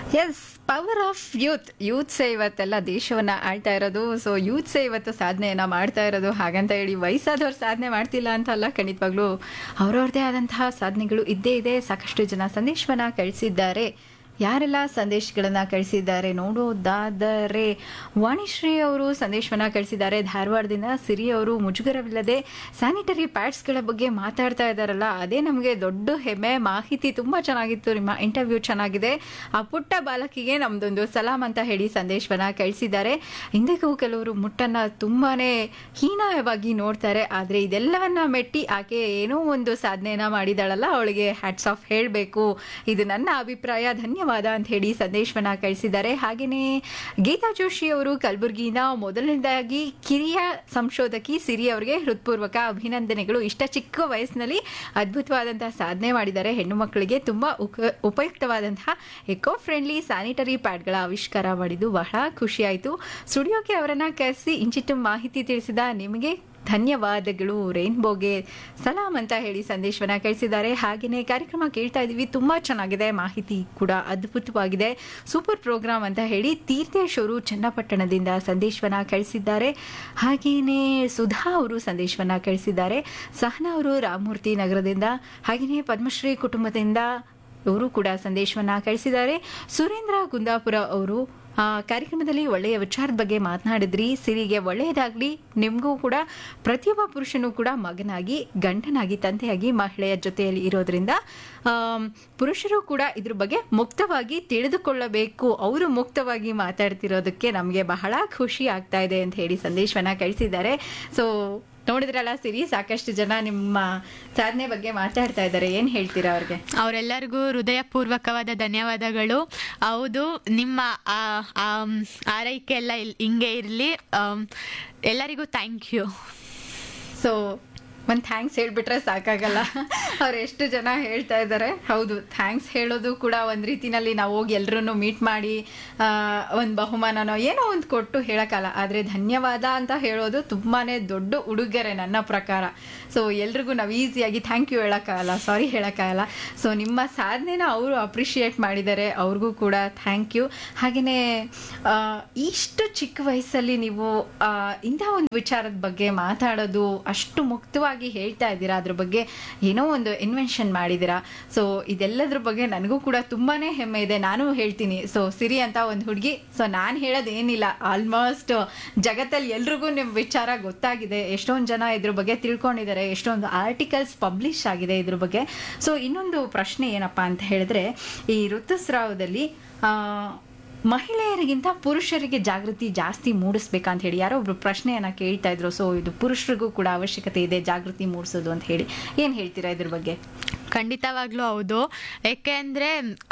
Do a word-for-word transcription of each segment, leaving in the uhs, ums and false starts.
S, power of youth ಯೂತ್ಸೇ ಇವತ್ತೆಲ್ಲ ದೇಶವನ್ನ ಆಳ್ತಾ ಇರೋದು. ಸೊ ಯೂತ್ಸೇ ಇವತ್ತು ಸಾಧನೆಯನ್ನ ಮಾಡ್ತಾ ಇರೋದು. ಹಾಗಂತ ಹೇಳಿ ವಯಸ್ಸಾದವ್ರು ಸಾಧನೆ ಮಾಡ್ತಿಲ್ಲ ಅಂತ ಅಲ್ಲ, ಖಂಡಿತವಾಗ್ಲೂ ಅವ್ರವ್ರದೇ ಆದಂತಹ ಸಾಧನೆಗಳು ಇದ್ದೇ ಇದೆ. ಸಾಕಷ್ಟು ಜನ ಸಂದೇಶವನ್ನ ಕಳಿಸಿದ್ದಾರೆ. ಯಾರೆಲ್ಲ ಸಂದೇಶಗಳನ್ನ ಕಳಿಸಿದ್ದಾರೆ ನೋಡೋದಾದರೆ, ವಾಣಿಶ್ರೀ ಅವರು ಸಂದೇಶವನ್ನ ಕಳಿಸಿದ್ದಾರೆ ಧಾರವಾಡದಿಂದ. ಸಿರಿ ಅವರು ಮುಜುಗರವಿಲ್ಲದೆ ಸ್ಯಾನಿಟರಿ ಪ್ಯಾಡ್ಸ್ಗಳ ಬಗ್ಗೆ ಮಾತಾಡ್ತಾ ಇದ್ದಾರಲ್ಲ, ಅದೇ ನಮಗೆ ದೊಡ್ಡ ಹೆಮ್ಮೆ. ಮಾಹಿತಿ ತುಂಬಾ ಚೆನ್ನಾಗಿತ್ತು, ನಿಮ್ಮ ಇಂಟರ್ವ್ಯೂ ಚೆನ್ನಾಗಿದೆ. ಆ ಪುಟ್ಟ ಬಾಲಕಿಗೆ ನಮ್ದೊಂದು ಸಲಾಂ ಅಂತ ಹೇಳಿ ಸಂದೇಶವನ್ನ ಕಳಿಸಿದ್ದಾರೆ. ಇಂದಿಗೂ ಕೆಲವರು ಮುಟ್ಟನ್ನ ತುಂಬಾನೇ ಹೀನಾಯವಾಗಿ ನೋಡ್ತಾರೆ, ಆದ್ರೆ ಇದೆಲ್ಲವನ್ನ ಮೆಟ್ಟಿ ಆಕೆ ಏನೋ ಒಂದು ಸಾಧನೆಯನ್ನ ಮಾಡಿದಾಳಲ್ಲ, ಅವಳಿಗೆ ಹ್ಯಾಟ್ಸ್ ಆಫ್ ಹೇಳಬೇಕು. ಇದು ನನ್ನ ಅಭಿಪ್ರಾಯ, ಧನ್ಯವಾದ ಅಂತ ಹೇಳಿ ಸಂದೇಶವನ್ನ ಕಳಿಸಿದ್ದಾರೆ. ಹಾಗೇನೆ ಗೀತಾ ಜೋಶಿ ಅವರು ಕಲಬುರಗಿಯಿಂದ, ಮೊದಲನೇದಾಗಿ ಕಿರಿಯ ಸಂಶೋಧಕಿ ಸಿರಿ ಅವರಿಗೆ ಹೃತ್ಪೂರ್ವಕ ಅಭಿನಂದನೆಗಳು. ಇಷ್ಟ ಚಿಕ್ಕ ವಯಸ್ಸಿನಲ್ಲಿ ಅದ್ಭುತವಾದಂತಹ ಸಾಧನೆ ಮಾಡಿದ್ದಾರೆ. ಹೆಣ್ಣು ಮಕ್ಕಳಿಗೆ ತುಂಬಾ ಉಪಯುಕ್ತವಾದಂತಹ ಎಕೋ ಫ್ರೆಂಡ್ಲಿ ಸ್ಯಾನಿಟರಿ ಪ್ಯಾಡ್ಗಳ ಆವಿಷ್ಕಾರ ಮಾಡಿದ್ದು ಬಹಳ ಖುಷಿ ಆಯಿತು. ಸ್ಟುಡಿಯೋಗೆ ಅವರನ್ನ ಕರೆಸಿ ಇಂಚಿಟ್ಟು ಮಾಹಿತಿ ತಿಳಿಸಿದ ನಿಮಗೆ ಧನ್ಯವಾದಗಳು. ರೇನ್ಬೋಗೆ ಸಲಾಂ ಅಂತ ಹೇಳಿ ಸಂದೇಶವನ್ನ ಕಳಿಸಿದ್ದಾರೆ. ಹಾಗೆಯೇ ಕಾರ್ಯಕ್ರಮ ಕೇಳ್ತಾ ಇದೀವಿ, ತುಂಬಾ ಚೆನ್ನಾಗಿದೆ, ಮಾಹಿತಿ ಕೂಡ ಅದ್ಭುತವಾಗಿದೆ, ಸೂಪರ್ ಪ್ರೋಗ್ರಾಮ್ ಅಂತ ಹೇಳಿ ತೀರ್ಥೇಶ್ ಅವರು ಚನ್ನಪಟ್ಟಣದಿಂದ ಸಂದೇಶವನ್ನ ಕಳಿಸಿದ್ದಾರೆ. ಹಾಗೆಯೇ ಸುಧಾ ಅವರು ಸಂದೇಶವನ್ನ ಕಳಿಸಿದ್ದಾರೆ. ಸಹನಾ ಅವರು ರಾಮಮೂರ್ತಿ ನಗರದಿಂದ, ಹಾಗೆಯೇ ಪದ್ಮಶ್ರೀ ಕುಟುಂಬದಿಂದ ಇವರು ಕೂಡ ಸಂದೇಶವನ್ನ ಕಳಿಸಿದ್ದಾರೆ. ಸುರೇಂದ್ರ ಕುಂದಾಪುರ ಅವರು ಕಾರ್ಯಕ್ರಮದಲ್ಲಿ ಒಳ್ಳೆಯ ವಿಚಾರದ ಬಗ್ಗೆ ಮಾತನಾಡಿದ್ರಿ. ಸಿರಿಗೆ ಒಳ್ಳೆಯದಾಗ್ಲಿ. ನಿಮಗೂ ಕೂಡ ಪ್ರತಿಯೊಬ್ಬ ಪುರುಷನೂ ಕೂಡ ಮಗನಾಗಿ, ಗಂಡನಾಗಿ, ತಂದೆಯಾಗಿ ಮಹಿಳೆಯ ಜೊತೆಯಲ್ಲಿ ಇರೋದ್ರಿಂದ ಪುರುಷರು ಕೂಡ ಇದ್ರ ಬಗ್ಗೆ ಮುಕ್ತವಾಗಿ ತಿಳಿದುಕೊಳ್ಳಬೇಕು. ಅವರು ಮುಕ್ತವಾಗಿ ಮಾತಾಡ್ತಿರೋದಕ್ಕೆ ನಮಗೆ ಬಹಳ ಖುಷಿ ಆಗ್ತಾ ಇದೆ ಅಂತ ಹೇಳಿ ಸಂದೇಶವನ್ನ ಕಳಿಸಿದ್ದಾರೆ. ಸೊ ನೋಡಿದ್ರಲ್ಲ ಸಿರಿ, ಸಾಕಷ್ಟು ಜನ ನಿಮ್ಮ ಸಾಧನೆ ಬಗ್ಗೆ ಮಾತಾಡ್ತಾ ಇದ್ದಾರೆ. ಏನ್ ಹೇಳ್ತೀರಾ ಅವ್ರಿಗೆ? ಅವರೆಲ್ಲರಿಗೂ ಹೃದಯಪೂರ್ವಕವಾದ ಧನ್ಯವಾದಗಳು. ಹೌದು, ನಿಮ್ಮ ಆರೈಕೆ ಎಲ್ಲ ಹಿಂಗೆ ಇರಲಿ. ಎಲ್ಲರಿಗೂ ಥ್ಯಾಂಕ್ ಯು. ಸೊ ಒಂದು ಥ್ಯಾಂಕ್ಸ್ ಹೇಳ್ಬಿಟ್ರೆ ಸಾಕಾಗಲ್ಲ. ಅವ್ರು ಎಷ್ಟು ಜನ ಹೇಳ್ತಾ ಇದ್ದಾರೆ. ಹೌದು, ಥ್ಯಾಂಕ್ಸ್ ಹೇಳೋದು ಕೂಡ ಒಂದು ರೀತಿನಲ್ಲಿ ನಾವು ಹೋಗಿ ಎಲ್ಲರನ್ನು ಮೀಟ್ ಮಾಡಿ ಒಂದು ಬಹುಮಾನನೋ ಏನೋ ಒಂದು ಕೊಟ್ಟು ಹೇಳೋಕ್ಕಲ್ಲ, ಆದರೆ ಧನ್ಯವಾದ ಅಂತ ಹೇಳೋದು ತುಂಬಾ ದೊಡ್ಡ ಉಡುಗೊರೆ ನನ್ನ ಪ್ರಕಾರ. ಸೊ ಎಲ್ರಿಗೂ ನಾವು ಈಸಿಯಾಗಿ ಥ್ಯಾಂಕ್ ಯು ಹೇಳೋಕ್ಕಾಗಲ್ಲ, ಸಾರಿ ಹೇಳೋಕ್ಕಾಗಲ್ಲ. ಸೊ ನಿಮ್ಮ ಸಾಧನೆನ ಅವರು ಅಪ್ರಿಷಿಯೇಟ್ ಮಾಡಿದ್ದಾರೆ, ಅವ್ರಿಗೂ ಕೂಡ ಥ್ಯಾಂಕ್ ಯು. ಹಾಗೆಯೇ ಇಷ್ಟು ಚಿಕ್ಕ ವಯಸ್ಸಲ್ಲಿ ನೀವು ಇಂಥ ಒಂದು ವಿಚಾರದ ಬಗ್ಗೆ ಮಾತಾಡೋದು, ಅಷ್ಟು ಮುಕ್ತವಾಗಿ ಹೇಳ್ತಾ ಇದ್ದೀರಾ, ಅದ್ರ ಬಗ್ಗೆ ಏನೋ ಒಂದು ಇನ್ವೆನ್ಷನ್ ಮಾಡಿದ್ದೀರಾ. ಸೊ ಇದೆಲ್ಲದ್ರ ಬಗ್ಗೆ ನನಗೂ ಕೂಡ ತುಂಬಾನೇ ಹೆಮ್ಮೆ ಇದೆ. ನಾನು ಹೇಳ್ತೀನಿ, ಸೊ ಸಿರಿ ಅಂತ ಒಂದು ಹುಡುಗಿ. ಸೊ ನಾನು ಹೇಳೋದು ಏನಿಲ್ಲ, ಆಲ್ಮೋಸ್ಟ್ ಜಗತ್ತಲ್ಲಿ ಎಲ್ರಿಗೂ ನಿಮ್ಮ ವಿಚಾರ ಗೊತ್ತಾಗಿದೆ. ಎಷ್ಟೊಂದು ಜನ ಇದ್ರ ಬಗ್ಗೆ ತಿಳ್ಕೊಂಡಿದ್ದಾರೆ, ಎಷ್ಟೊಂದು ಆರ್ಟಿಕಲ್ಸ್ ಪಬ್ಲಿಷ್ ಆಗಿದೆ ಇದ್ರ ಬಗ್ಗೆ. ಸೊ ಇನ್ನೊಂದು ಪ್ರಶ್ನೆ ಏನಪ್ಪಾ ಅಂತ ಹೇಳಿದ್ರೆ, ಈ ಋತುಸ್ರಾವದಲ್ಲಿ ಮಹಿಳೆಯರಿಗಿಂತ ಪುರುಷರಿಗೆ ಜಾಗೃತಿ ಜಾಸ್ತಿ ಮೂಡಿಸ್ಬೇಕಂತ ಹೇಳಿ ಯಾರೋ ಒಬ್ರು ಪ್ರಶ್ನೆಯನ್ನ ಕೇಳ್ತಾ ಇದ್ರು. ಸೊ ಇದು ಪುರುಷರಿಗೂ ಕೂಡ ಅವಶ್ಯಕತೆ ಇದೆ ಜಾಗೃತಿ ಮೂಡಿಸೋದು ಅಂತ ಹೇಳಿ, ಏನ್ ಹೇಳ್ತೀರಾ ಇದ್ರ ಬಗ್ಗೆ? ಖಂಡಿತವಾಗ್ಲೂ ಹೌದು. ಯಾಕೆಂದ್ರೆ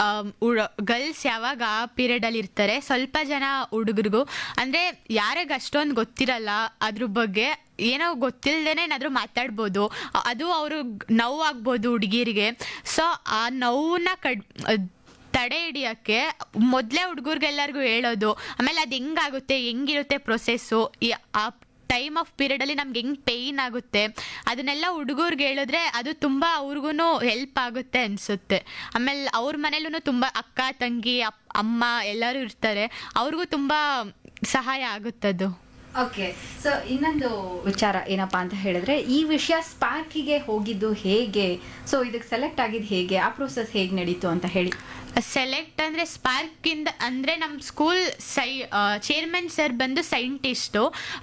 ಗರ್ಲ್ಸ್ ಯಾವಾಗ ಆ ಪೀರಿಯಡ್ ಅಲ್ಲಿ ಇರ್ತಾರೆ, ಸ್ವಲ್ಪ ಜನ ಹುಡುಗರಿಗೂ ಅಂದ್ರೆ ಯಾರಿಗೆ ಅಷ್ಟೊಂದು ಗೊತ್ತಿರಲ್ಲ ಅದ್ರ ಬಗ್ಗೆ, ಏನೋ ಗೊತ್ತಿಲ್ಲದೇನೆ ಏನಾದರೂ ಮಾತಾಡ್ಬೋದು, ಅದು ಅವರು ನೋವಾಗ್ಬೋದು ಹುಡುಗಿರಿಗೆ. ಸೊ ಆ ನೋವನ್ನ ಕಡ್ ತಡೆ ಹಿಡಿಯೋಕ್ಕೆ ಮೊದಲೇ ಹುಡುಗರಿಗೆಲ್ಲರಿಗೂ ಹೇಳೋದು, ಆಮೇಲೆ ಅದು ಹೆಂಗಾಗುತ್ತೆ, ಹೆಂಗಿರುತ್ತೆ ಪ್ರೊಸೆಸ್ಸು, ಆ ಟೈಮ್ ಆಫ್ ಪೀರಿಯಡಲ್ಲಿ ನಮ್ಗೆ ಹೆಂಗೆ ಪೇಯ್ನ್ ಆಗುತ್ತೆ, ಅದನ್ನೆಲ್ಲ ಹುಡುಗರ್ಗೆ ಹೇಳಿದ್ರೆ ಅದು ತುಂಬ ಅವ್ರಿಗೂ ಹೆಲ್ಪ್ ಆಗುತ್ತೆ ಅನಿಸುತ್ತೆ. ಆಮೇಲೆ ಅವ್ರ ಮನೇಲೂ ತುಂಬ ಅಕ್ಕ ತಂಗಿ ಅಮ್ಮ ಎಲ್ಲರೂ ಇರ್ತಾರೆ, ಅವ್ರಿಗೂ ತುಂಬ ಸಹಾಯ ಆಗುತ್ತದು. ಓಕೆ, ಸೊ ಇನ್ನೊಂದು ವಿಚಾರ ಏನಪ್ಪಾ ಅಂತ ಹೇಳಿದ್ರೆ, ಈ ವಿಷಯ ಸ್ಪಾರ್ಕಿಗೆ ಹೋಗಿದ್ದು ಹೇಗೆ, ಸೊ ಇದಕ್ಕೆ ಸೆಲೆಕ್ಟ್ ಆಗಿದ್ದು ಹೇಗೆ, ಆ ಪ್ರೋಸೆಸ್ ಹೇಗೆ ನಡೀತು ಅಂತ ಹೇಳಿ. ಸೆಲೆಕ್ಟ್ ಅಂದರೆ ಸ್ಪಾರ್ಕಿಂದ ಅಂದರೆ ನಮ್ಮ ಸ್ಕೂಲ್ ಸೈ ಚೇರ್ಮನ್ ಸರ್ ಬಂದು ಸೈಂಟಿಸ್ಟು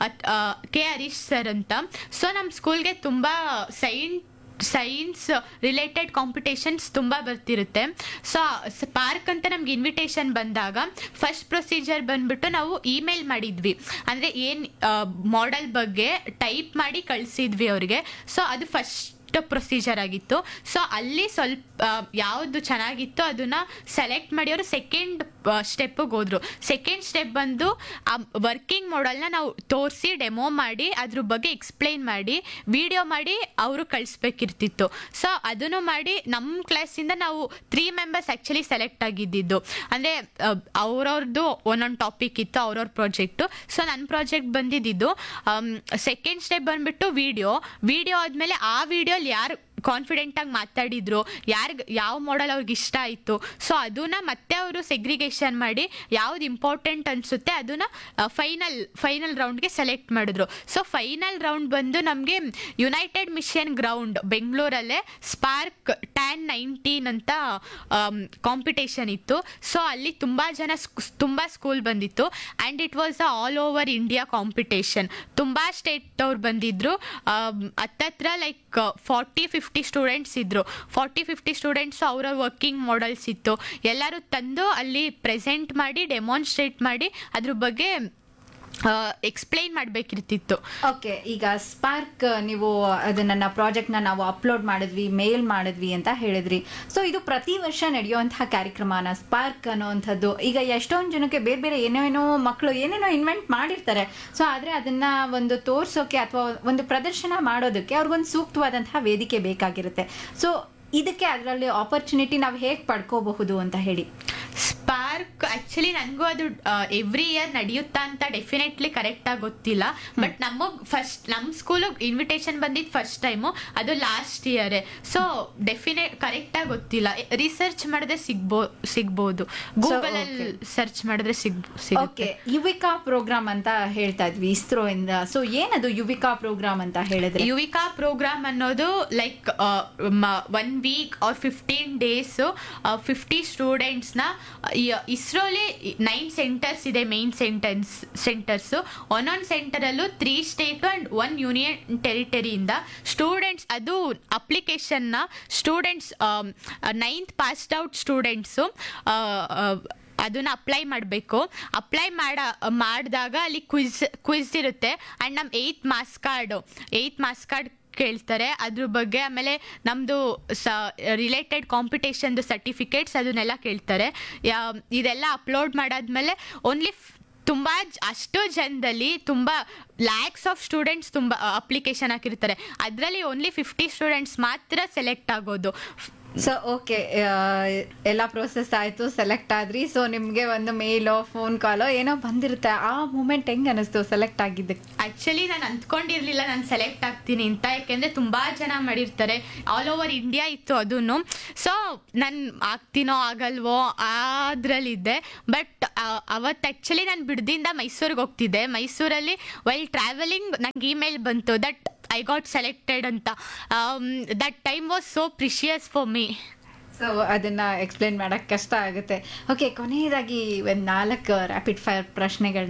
ಕೆ ಹರೀಶ್ ಸರ್ ಅಂತ. ಸೊ ನಮ್ಮ ಸ್ಕೂಲ್ಗೆ ತುಂಬ ಸೈಂಟ್ ಸೈನ್ಸ್ ರಿಲೇಟೆಡ್ ಕಾಂಪಿಟೇಷನ್ಸ್ ತುಂಬ ಬರ್ತಿರುತ್ತೆ. ಸೊ ಸ್ಪಾರ್ಕ್ ಅಂತ ನಮ್ಗೆ ಇನ್ವಿಟೇಷನ್ ಬಂದಾಗ ಫಸ್ಟ್ ಪ್ರೊಸೀಜರ್ ಬಂದ್ಬಿಟ್ಟು ನಾವು ಇಮೇಲ್ ಮಾಡಿದ್ವಿ, ಅಂದರೆ ಏನು ಮಾಡೆಲ್ ಬಗ್ಗೆ ಟೈಪ್ ಮಾಡಿ ಕಳಿಸಿದ್ವಿ ಅವ್ರಿಗೆ. ಸೊ ಅದು ಫಸ್ಟ್ ಪ್ರೊಸೀಜರ್ ಆಗಿತ್ತು. ಸೊ ಅಲ್ಲಿ ಸ್ವಲ್ಪ ಯಾವುದು ಚೆನ್ನಾಗಿತ್ತು ಅದನ್ನ ಸೆಲೆಕ್ಟ್ ಮಾಡಿ ಅವರು ಸೆಕೆಂಡ್ ಸ್ಟೆಪ್ಪಿಗೆ ಹೋದ್ರು. ಸೆಕೆಂಡ್ ಸ್ಟೆಪ್ ಬಂದು ಆ ವರ್ಕಿಂಗ್ ಮಾಡೆಲ್ನ ನಾವು ತೋರಿಸಿ ಡೆಮೋ ಮಾಡಿ ಅದ್ರ ಬಗ್ಗೆ ಎಕ್ಸ್ಪ್ಲೈನ್ ಮಾಡಿ ವಿಡಿಯೋ ಮಾಡಿ ಅವರು ಕಳಿಸ್ಬೇಕಿರ್ತಿತ್ತು. ಸೊ ಅದನ್ನು ಮಾಡಿ ನಮ್ಮ ಕ್ಲಾಸಿಂದ ನಾವು ತ್ರೀ ಮೆಂಬರ್ಸ್ ಆ್ಯಕ್ಚುಲಿ ಸೆಲೆಕ್ಟ್ ಆಗಿದ್ದಿದ್ದು. ಅಂದರೆ ಅವ್ರವ್ರದ್ದು ಒಂದೊಂದು ಟಾಪಿಕ್ ಇತ್ತು, ಅವ್ರವ್ರ ಪ್ರಾಜೆಕ್ಟು. ಸೊ ನನ್ನ ಪ್ರಾಜೆಕ್ಟ್ ಬಂದಿದ್ದು ಸೆಕೆಂಡ್ ಸ್ಟೆಪ್ ಬಂದ್ಬಿಟ್ಟು ವಿಡಿಯೋ ವಿಡಿಯೋ ಆದಮೇಲೆ ಆ ವಿಡಿಯೋಲಿ ಯಾರು ಕಾನ್ಫಿಡೆಂಟ್ ಆಗಿ ಮಾತಾಡಿದ್ರು, ಯಾರಿಗೆ ಯಾವ ಮಾಡೆಲ್ ಅವ್ರಿಗೆ ಇಷ್ಟ ಆಯಿತು. ಸೊ ಅದನ್ನ ಮತ್ತೆ ಅವರು ಸೆಗ್ರಿಗೇಷನ್ ಮಾಡಿ ಯಾವ್ದು ಇಂಪಾರ್ಟೆಂಟ್ ಅನಿಸುತ್ತೆ ಅದನ್ನ ಫೈನಲ್ ಫೈನಲ್ ರೌಂಡ್ಗೆ ಸೆಲೆಕ್ಟ್ ಮಾಡಿದ್ರು. ಸೊ ಫೈನಲ್ ರೌಂಡ್ ಬಂದು ನಮಗೆ United mission ground ಬೆಂಗಳೂರಲ್ಲೇ spark tan nineteen ಅಂತ ಕಾಂಪಿಟೇಷನ್ ಇತ್ತು. ಸೊ ಅಲ್ಲಿ ತುಂಬ ಜನ ತುಂಬ ಸ್ಕೂಲ್ ಬಂದಿತ್ತು and it was a all over India competition. ತುಂಬ ಸ್ಟೇಟ್ ಅವ್ರು ಬಂದಿದ್ರು. ಹತ್ತತ್ರ ಲೈಕ್ ಫಾರ್ಟಿ ಫಿಫ್ಟಿ ಸ್ಟೂಡೆಂಟ್ಸ್ ಇದ್ರು. ಫಾರ್ಟಿ ಫಿಫ್ಟಿ ಸ್ಟೂಡೆಂಟ್ಸು ಅವರ ವರ್ಕಿಂಗ್ ಮಾಡೆಲ್ಸ್ ಇತ್ತು. ಎಲ್ಲರೂ ತಂದು ಅಲ್ಲಿ ಪ್ರೆಸೆಂಟ್ ಮಾಡಿ ಡೆಮಾನ್ಸ್ಟ್ರೇಟ್ ಮಾಡಿ ಅದ್ರ ಬಗ್ಗೆ ಎಕ್ಸ್ಪ್ಲೈನ್ ಮಾಡಬೇಕಿರ್ತಿತ್ತು. ಓಕೆ, ಈಗ ಸ್ಪಾರ್ಕ್ ನೀವು ಅದು ನನ್ನ ಪ್ರಾಜೆಕ್ಟ್ನ ನಾವು ಅಪ್ಲೋಡ್ ಮಾಡಿದ್ವಿ, ಮೇಲ್ ಮಾಡಿದ್ವಿ ಅಂತ ಹೇಳಿದ್ರಿ. ಸೊ ಇದು ಪ್ರತಿ ವರ್ಷ ನಡೆಯುವಂತಹ ಕಾರ್ಯಕ್ರಮನ ಸ್ಪಾರ್ಕ್ ಅನ್ನೋವಂಥದ್ದು. ಈಗ ಎಷ್ಟೊಂದು ಜನಕ್ಕೆ ಬೇರೆ ಬೇರೆ ಏನೇನೋ ಮಕ್ಕಳು ಏನೇನೋ ಇನ್ವೆಂಟ್ ಮಾಡಿರ್ತಾರೆ. ಸೊ ಆದರೆ ಅದನ್ನ ಒಂದು ತೋರ್ಸೋಕೆ ಅಥವಾ ಒಂದು ಪ್ರದರ್ಶನ ಮಾಡೋದಕ್ಕೆ ಅವ್ರಿಗೊಂದು ಸೂಕ್ತವಾದಂತಹ ವೇದಿಕೆ ಬೇಕಾಗಿರುತ್ತೆ. ಸೊ ಇದಕ್ಕೆ ಅದರಲ್ಲಿ ಆಪರ್ಚುನಿಟಿ ನಾವು ಹೇಗೆ ಪಡ್ಕೋಬಹುದು ಅಂತ ಹೇಳಿ. ಸ್ಪಾರ್ಕ್ ಆಕ್ಚುಲಿ ನನಗೂ ಅದು ಎವ್ರಿ ಇಯರ್ ನಡೆಯುತ್ತಾ ಅಂತ ಡೆಫಿನೆಟ್ಲಿ ಕರೆಕ್ಟಾಗಿ ಗೊತ್ತಿಲ್ಲ. ಬಟ್ ನಮಗೆ ಫಸ್ಟ್ ನಮ್ಮ ಸ್ಕೂಲಿಗೆ ಇನ್ವಿಟೇಷನ್ ಬಂದಿದ್ದು ಫಸ್ಟ್ ಟೈಮು, ಅದು ಲಾಸ್ಟ್ ಇಯರೇ. ಸೊ ಡೆಫಿನೆಟ್ ಕರೆಕ್ಟಾಗಿ ಗೊತ್ತಿಲ್ಲ. ರಿಸರ್ಚ್ ಮಾಡಿದ್ರೆ ಸಿಗ್ಬೋ ಸಿಗ್ಬೋದು ಗೂಗಲಲ್ಲಿ ಸರ್ಚ್ ಮಾಡಿದ್ರೆ ಸಿಗ್ ಓಕೆ, ಯುವಿಕಾ ಪ್ರೋಗ್ರಾಮ್ ಅಂತ ಹೇಳ್ತಾ ಇದ್ವಿ ಇಸ್ರೋ ಇಂದ. ಸೊ ಏನದು ಯುವಿಕಾ ಪ್ರೋಗ್ರಾಮ್ ಅಂತ ಹೇಳಿದ್ರೆ? ಯುವಿಕಾ ಪ್ರೋಗ್ರಾಮ್ ಅನ್ನೋದು like one week R fifteen days fifty ಸ್ಟೂಡೆಂಟ್ಸ್ನ ಇಸ್ರೋಲಿ nine centres ಇದೆ, ಮೇನ್ ಸೆಂಟರ್ಸ್ ಸೆಂಟರ್ಸು ಒಂದೊಂದು ಸೆಂಟರಲ್ಲೂ three state and one union ಟೆರಿಟರಿಯಿಂದ students, ಅದು ಅಪ್ಲಿಕೇಶನ್ನ students ninth passed out students ಅದನ್ನ ಅಪ್ಲೈ ಮಾಡಬೇಕು. ಅಪ್ಲೈ ಮಾಡ ಮಾಡಿದಾಗ ಅಲ್ಲಿ ಕ್ವಿಜ್ ಕ್ವಿಜ್ ಇರುತ್ತೆ ಆ್ಯಂಡ್ ನಮ್ಮ eighth marks card eighth marks card ಕೇಳ್ತಾರೆ ಅದ್ರ ಬಗ್ಗೆ. ಆಮೇಲೆ ನಮ್ಮದು ಸ ರಿಲೇಟೆಡ್ ಕಾಂಪಿಟೇಷನ್ದು ಸರ್ಟಿಫಿಕೇಟ್ಸ್ ಅದನ್ನೆಲ್ಲ ಕೇಳ್ತಾರೆ. ಇದೆಲ್ಲ ಅಪ್ಲೋಡ್ ಮಾಡಾದ್ಮೇಲೆ ಓನ್ಲಿ ತುಂಬ ಅಷ್ಟು ಜನದಲ್ಲಿ ತುಂಬ ಲ್ಯಾಕ್ಸ್ ಆಫ್ ಸ್ಟೂಡೆಂಟ್ಸ್ ತುಂಬ ಅಪ್ಲಿಕೇಶನ್ ಹಾಕಿರ್ತಾರೆ. ಅದರಲ್ಲಿ ಓನ್ಲಿ ಫಿಫ್ಟಿ ಸ್ಟೂಡೆಂಟ್ಸ್ ಮಾತ್ರ ಸೆಲೆಕ್ಟ್ ಆಗೋದು. ಸೊ ಓಕೆ, ಎಲ್ಲ ಪ್ರೋಸೆಸ್ ಆಯಿತು, ಸೆಲೆಕ್ಟ್ ಆದ್ರಿ. ಸೊ ನಿಮಗೆ ಒಂದು ಮೇಲೋ ಫೋನ್ ಕಾಲೋ ಏನೋ ಬಂದಿರುತ್ತೆ. ಆ ಮೂಮೆಂಟ್ ಹೆಂಗೆ ಅನ್ನಿಸ್ತು ಸೆಲೆಕ್ಟ್ ಆಗಿದ್ದಕ್ಕೆ? ಆ್ಯಕ್ಚುಲಿ ನಾನು ಅಂದ್ಕೊಂಡಿರಲಿಲ್ಲ ನಾನು ಸೆಲೆಕ್ಟ್ ಆಗ್ತೀನಿ ಅಂತ, ಯಾಕೆಂದರೆ ತುಂಬ ಜನ ಮಾಡಿರ್ತಾರೆ, ಆಲ್ ಓವರ್ ಇಂಡಿಯಾ ಇತ್ತು ಅದನ್ನು. ಸೊ ನಾನು ಆಗ್ತೀನೋ ಆಗಲ್ವೋ ಅದರಲ್ಲಿದ್ದೆ. ಬಟ್ ಅವತ್ತು ಆ್ಯಕ್ಚುಲಿ ನಾನು ಬಿಡದಿಂದ ಮೈಸೂರಿಗೆ ಹೋಗ್ತಿದ್ದೆ. ಮೈಸೂರಲ್ಲಿ ವೈಲ್ ಟ್ರಾವೆಲಿಂಗ್ ನಂಗೆ ಇಮೇಲ್ ಬಂತು ದಟ್ I got selected ಅಂತ. um, that time was so precious for me. So ಅದನ್ನ ಎಕ್ಸ್ಪ್ಲೇನ್ ಮಾಡಕ್ ಕಷ್ಟ ಆಗುತ್ತೆ. ಓಕೆ, ಕೊನೆಯದಾಗಿ ಒಂದು ನಾಲ್ಕು ರ್ಯಾಪಿಡ್ ಫೈರ್ ಪ್ರಶ್ನೆಗಳನ್ನ